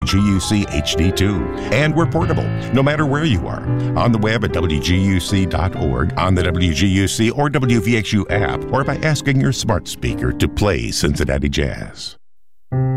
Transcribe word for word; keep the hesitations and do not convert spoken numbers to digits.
G U C H D two. And we're portable, no matter where you are. On the web at W G U C dot org, on the W G U C or W V X U app, or by asking your smart speaker to play Cincinnati Jazz.